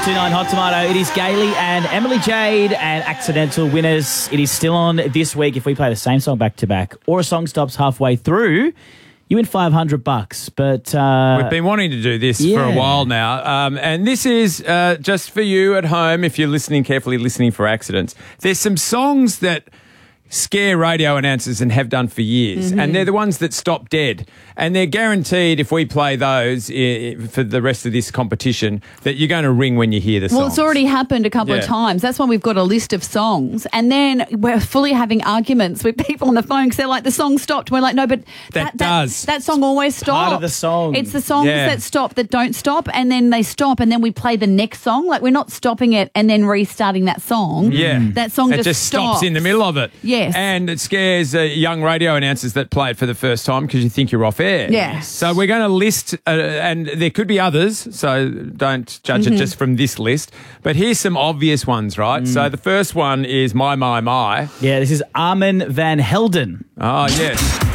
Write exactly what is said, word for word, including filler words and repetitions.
five two nine Hot Tomato. It is Gailey and Emily Jade and Accidental winners. It is still on this week. If we play the same song back to back or a song stops halfway through, you win five hundred bucks. But uh, we've been wanting to do this yeah. for a while now. Um, and this is uh, just for you at home, if you're listening carefully, listening for accidents. There's some songs that scare radio announcers and have done for years. Mm-hmm. And they're the ones that stop dead. And they're guaranteed if we play those I- for the rest of this competition that you're going to ring when you hear the song. Well, it's already happened a couple Yeah. of times. That's why we've got a list of songs. And then we're fully having arguments with people on the phone because they're like, the song stopped. We're like, no, but That that, does. That, that song always stops. Part of the song. It's the songs Yeah. that stop that don't stop, and then they stop, and then we play the next song. Like, we're not stopping it and then restarting that song. Yeah. That song it just, just stops in the middle of it. Yes. And it scares uh, young radio announcers that play it for the first time because you think you're off air. Yes. So we're going to list, uh, and there could be others, so don't judge Mm-hmm. it just from this list. But here's some obvious ones, right? So the first one is My, My, My. yeah, this is Armin van Helden. Oh, yes.